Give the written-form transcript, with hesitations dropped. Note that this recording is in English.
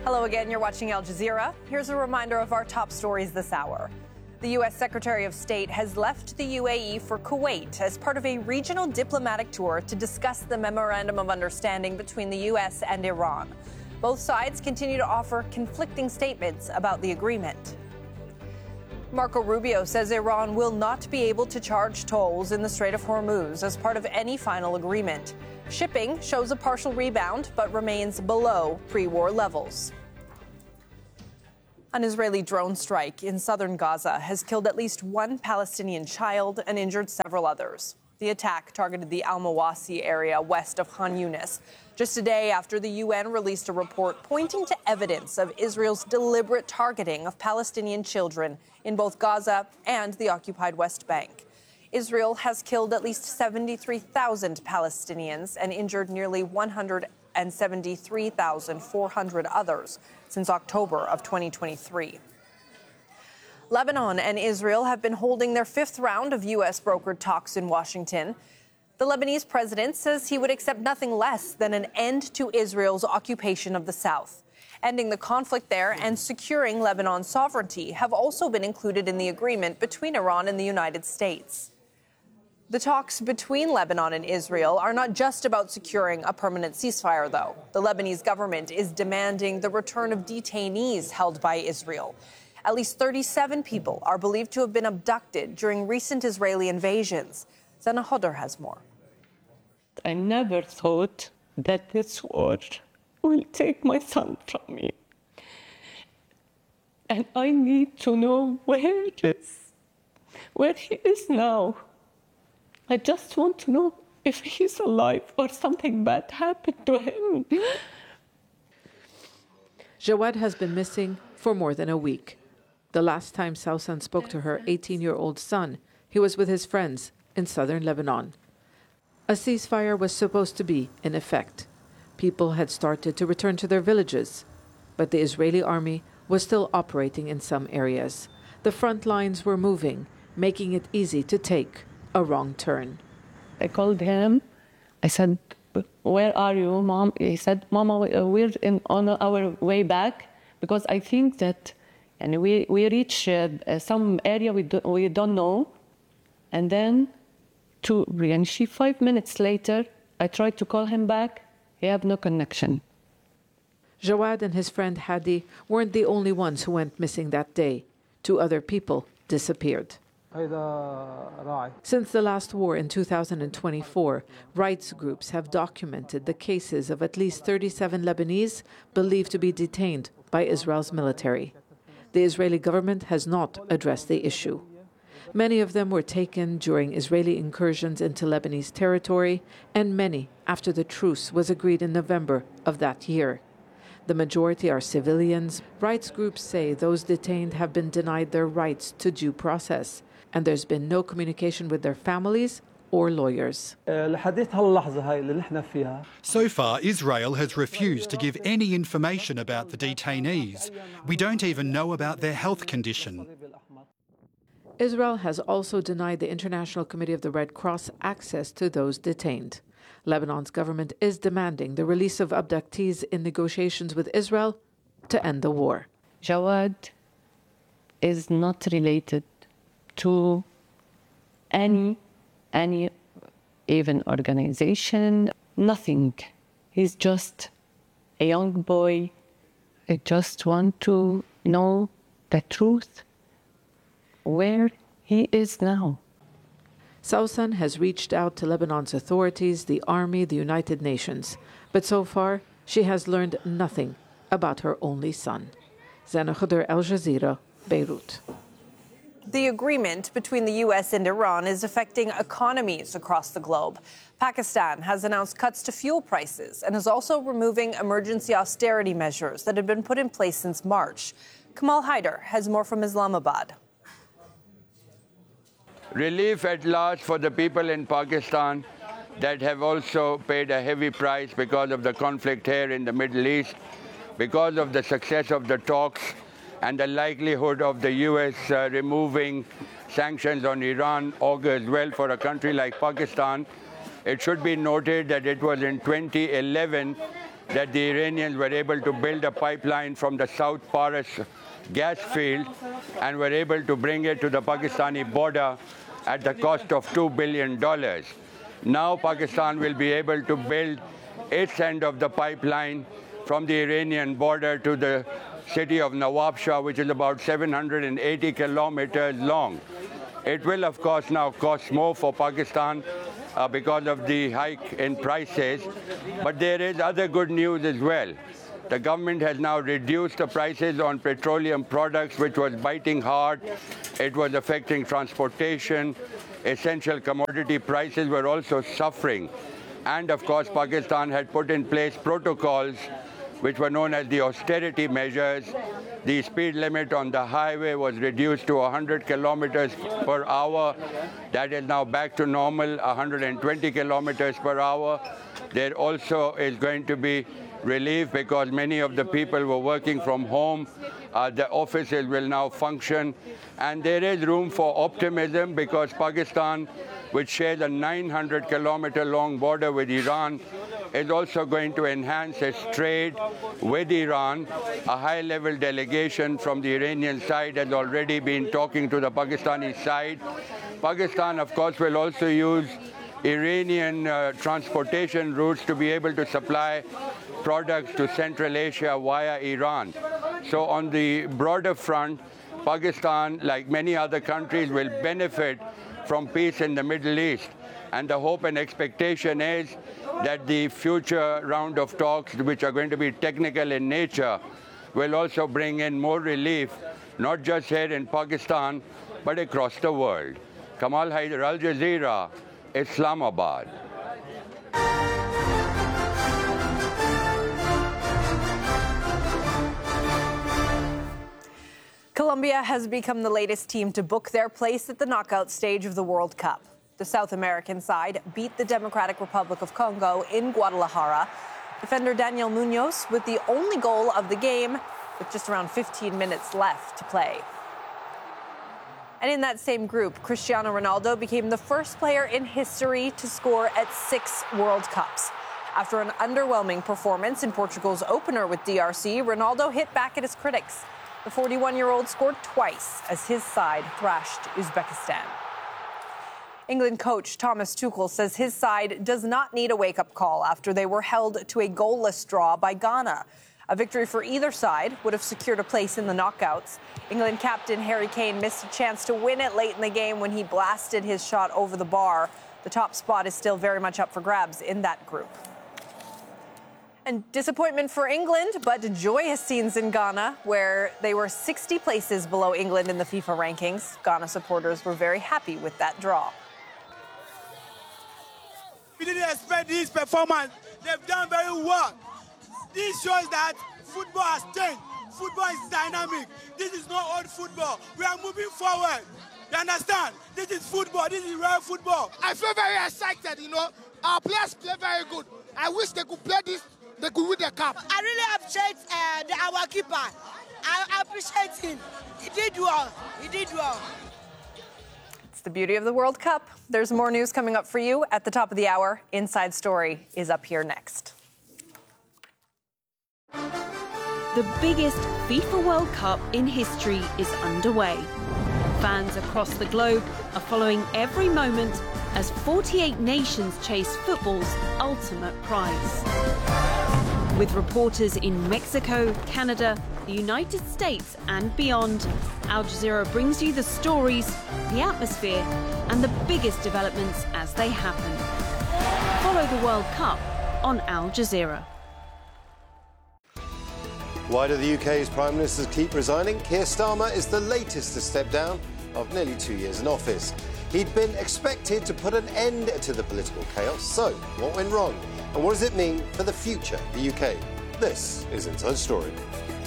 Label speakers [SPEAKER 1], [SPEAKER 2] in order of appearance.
[SPEAKER 1] Hello again, you're watching Al Jazeera. Here's a reminder of our top stories this hour. The U.S. Secretary of State has left the UAE for Kuwait as part of a regional diplomatic tour to discuss the memorandum of understanding between the U.S. and Iran. Both sides continue to offer conflicting statements about the agreement. Marco Rubio says Iran will not be able to charge tolls in the Strait of Hormuz as part of any final agreement. Shipping shows a partial rebound but remains below pre-war levels. An Israeli drone strike in southern Gaza has killed at least one Palestinian child and injured several others. The attack targeted the Al-Mawasi area west of Khan Yunis, just a day after the UN released a report pointing to evidence of Israel's deliberate targeting of Palestinian children in both Gaza and the occupied West Bank. Israel has killed at least 73,000 Palestinians and injured nearly 173,400 others since October of 2023. Lebanon and Israel have been holding their fifth round of U.S. brokered talks in Washington. The Lebanese president says he would accept nothing less than an end to Israel's occupation of the South. Ending the conflict there and securing Lebanon's sovereignty have also been included in the agreement between Iran and the United States. The talks between Lebanon and Israel are not just about securing a permanent ceasefire, though. The Lebanese government is demanding the return of detainees held by Israel. At least 37 people are believed to have been abducted during recent Israeli invasions. Zana Hodder has more.
[SPEAKER 2] I never thought that this war will take my son from me. And I need to know where he is now. I just want to know if he's alive or something bad happened to him.
[SPEAKER 3] Jawad has been missing for more than a week. The last time Sausan spoke to her 18-year-old son, he was with his friends in southern Lebanon. A ceasefire was supposed to be in effect. People had started to return to their villages, but the Israeli army was still operating in some areas. The front lines were moving, making it easy to take a wrong turn.
[SPEAKER 2] I called him. I said, "Where are you, Mom?" He said, "Mama, we're on our way back because I think that, and we reach some area we don't know." And then, 5 minutes later, I tried to call him back. He had no connection.
[SPEAKER 3] Jawad and his friend Hadi weren't the only ones who went missing that day. 2 other people disappeared. Since the last war in 2024, rights groups have documented the cases of at least 37 Lebanese believed to be detained by Israel's military. The Israeli government has not addressed the issue. Many of them were taken during Israeli incursions into Lebanese territory, and many after the truce was agreed in November of that year. The majority are civilians. Rights groups say those detained have been denied their rights to due process, and there's been no communication with their families or lawyers.
[SPEAKER 4] So far, Israel has refused to give any information about the detainees. We don't even know about their health condition.
[SPEAKER 3] Israel has also denied the International Committee of the Red Cross access to those detained. Lebanon's government is demanding the release of abductees in negotiations with Israel to end the war.
[SPEAKER 2] Jawad is not related to any even organization, nothing. He's just a young boy. I just want to know the truth, where he is now.
[SPEAKER 3] Sausan has reached out to Lebanon's authorities, the army, the United Nations, but so far she has learned nothing about her only son. Zana Hodder, Al Jazeera, Beirut.
[SPEAKER 1] The agreement between the U.S. and Iran is affecting economies across the globe. Pakistan has announced cuts to fuel prices and is also removing emergency austerity measures that had been put in place since March. Kamal Haider has more from Islamabad.
[SPEAKER 5] Relief at last for the people in Pakistan that have also paid a heavy price because of the conflict here in the Middle East, because of the success of the talks and the likelihood of the U.S. removing sanctions on Iran augurs well for a country like Pakistan. It should be noted that it was in 2011 that the Iranians were able to build a pipeline from the South Paras gas field and were able to bring it to the Pakistani border at the cost of $2 billion. Now Pakistan will be able to build its end of the pipeline from the Iranian border to the city of Nawab Shah, which is about 780 kilometers long. It will, of course, now cost more for Pakistan because of the hike in prices. But there is other good news as well. The government has now reduced the prices on petroleum products, which was biting hard. It was affecting transportation. Essential commodity prices were also suffering. And, of course, Pakistan had put in place protocols which were known as the austerity measures. The speed limit on the highway was reduced to 100 kilometers per hour. That is now back to normal, 120 kilometers per hour. There also is going to be relief because many of the people were working from home. The offices will now function. And there is room for optimism because Pakistan, which shares a 900-kilometer long border with Iran, is also going to enhance its trade with Iran. A high-level delegation from the Iranian side has already been talking to the Pakistani side. Pakistan, of course, will also use Iranian transportation routes to be able to supply products to Central Asia via Iran. So on the broader front, Pakistan, like many other countries, will benefit from peace in the Middle East. And the hope and expectation is that the future round of talks, which are going to be technical in nature, will also bring in more relief, not just here in Pakistan, but across the world. Kamal Haider, Al Jazeera, Islamabad.
[SPEAKER 1] Colombia has become the latest team to book their place at the knockout stage of the World Cup. The South American side beat the Democratic Republic of Congo in Guadalajara. Defender Daniel Munoz with the only goal of the game, with just around 15 minutes left to play. And in that same group, Cristiano Ronaldo became the first player in history to score at 6 World Cups. After an underwhelming performance in Portugal's opener with DRC, Ronaldo hit back at his critics. The 41-year-old scored twice as his side thrashed Uzbekistan. England coach Thomas Tuchel says his side does not need a wake-up call after they were held to a goalless draw by Ghana. A victory for either side would have secured a place in the knockouts. England captain Harry Kane missed a chance to win it late in the game when he blasted his shot over the bar. The top spot is still very much up for grabs in that group. And disappointment for England, but joyous scenes in Ghana, where they were 60 places below England in the FIFA rankings. Ghana supporters were very happy with that draw.
[SPEAKER 6] We didn't expect this performance. They've done very well. This shows that football has changed. Football is dynamic. This is not old football. We are moving forward. You understand? This is football. This is real football.
[SPEAKER 7] I feel very excited, Our players play very good. I wish they could play this. They could win the cup.
[SPEAKER 8] I really appreciate our keeper. I appreciate him. He did well. He did well.
[SPEAKER 1] It's the beauty of the World Cup. There's more news coming up for you at the top of the hour. Inside Story is up here next.
[SPEAKER 9] The biggest FIFA World Cup in history is underway. Fans across the globe are following every moment as 48 nations chase football's ultimate prize. With reporters in Mexico, Canada, the United States and beyond, Al Jazeera brings you the stories, the atmosphere and the biggest developments as they happen. Follow the World Cup on Al Jazeera.
[SPEAKER 10] Why do the UK's Prime Ministers keep resigning? Keir Starmer is the latest to step down of nearly 2 years in office. He'd been expected to put an end to the political chaos. So, what went wrong? And what does it mean for the future of the UK? This is Inside Story.